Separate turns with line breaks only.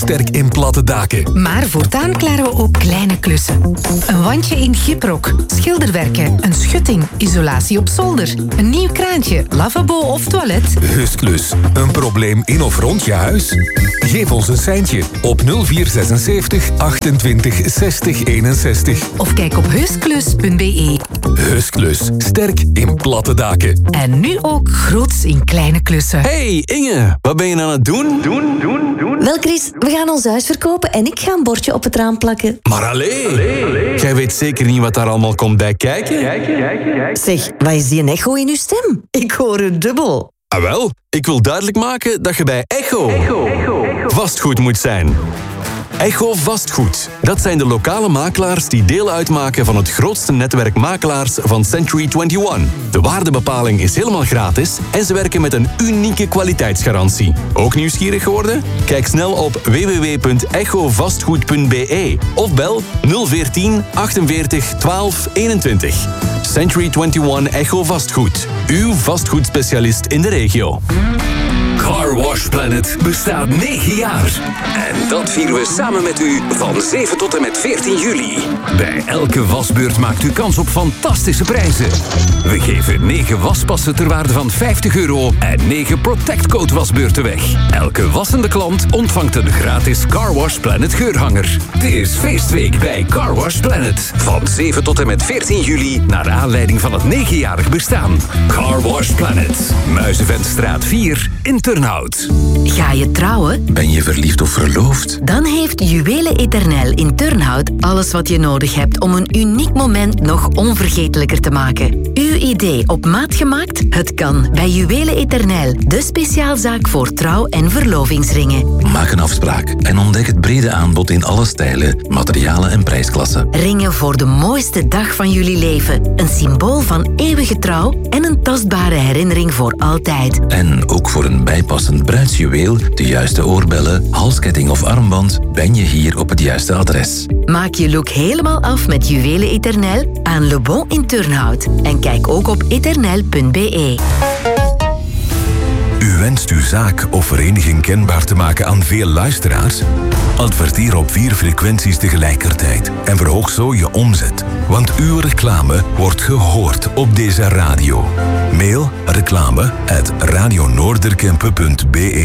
sterk in platte daken.
Maar voortaan klaren we ook kleine klussen. Een wandje in gyprok, schilderwerken, een schutting, isolatie op zolder, een nieuw kraantje, lavabo of toilet.
Hustklus. Een probleem in of rond je huis? Geef ons een seintje op 0476 28 60 61.
Of kijk op hustklus.be.
Hustklus. Sterk in platte daken.
En nu ook groots in kleine klussen.
Hey Inge, wat ben je aan het doen?
Wel Chris, we gaan ons huis verkopen en ik ga een bordje op het raam plakken.
Maar allee, jij weet zeker niet wat daar allemaal komt bij kijken?
Zeg, wat is die een echo in uw stem? Ik hoor het dubbel.
Ah wel, ik wil duidelijk maken dat je bij Echo vastgoed moet zijn. Echo Vastgoed. Dat zijn de lokale makelaars die deel uitmaken van het grootste netwerk makelaars van Century 21. De waardebepaling is helemaal gratis en ze werken met een unieke kwaliteitsgarantie. Ook nieuwsgierig geworden? Kijk snel op www.echovastgoed.be of bel 014 48 12 21. Century 21 Echo Vastgoed. Uw vastgoedspecialist in de regio.
Car Wash Planet bestaat 9 jaar. En dat vieren we samen met u van 7 tot en met 14 juli. Bij elke wasbeurt maakt u kans op fantastische prijzen. We geven 9 waspassen ter waarde van €50 en 9 Protect Coat wasbeurten weg. Elke wassende klant ontvangt een gratis Car Wash Planet geurhanger. Het is feestweek bij Car Wash Planet. Van 7 tot en met 14 juli naar aanleiding van het 9-jarig bestaan. Car Wash Planet. Muizenventstraat 4 in Turnhout.
Ga je trouwen?
Ben je verliefd of verloofd?
Dan heeft Juwelen Eternel in Turnhout alles wat je nodig hebt om een uniek moment nog onvergetelijker te maken. Uw idee op maat gemaakt? Het kan bij Juwelen Eternel, de speciaalzaak voor trouw- en verlovingsringen.
Maak een afspraak en ontdek het brede aanbod in alle stijlen, materialen en prijsklassen.
Ringen voor de mooiste dag van jullie leven. Een symbool van eeuwige trouw en een tastbare herinnering voor altijd.
En ook voor een bijpassend bruidsjuweel, de juiste oorbellen, halsketting of armband, ben je hier op het juiste adres.
Maak je look helemaal af met Juwelen Eternel aan Le Bon in Turnhout. En kijk ook op eternel.be.
U wenst uw zaak of vereniging kenbaar te maken aan veel luisteraars? Adverteer op 4 frequenties tegelijkertijd en verhoog zo je omzet. Want uw reclame wordt gehoord op deze radio. Mail reclame@radionoorderkempen.be